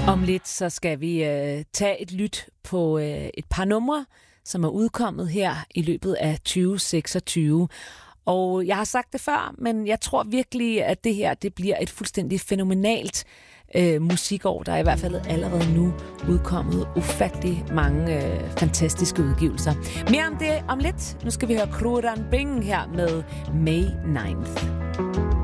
Om lidt så skal vi tage et lyt på et par numre, som er udkommet her i løbet af 2026. Og jeg har sagt det før, men jeg tror virkelig, at det her det bliver et fuldstændig fænomenalt musikår. Der er i hvert fald allerede nu udkommet ufattelig mange fantastiske udgivelser. Mere om det om lidt. Nu skal vi høre Khruangbin her med May 9th.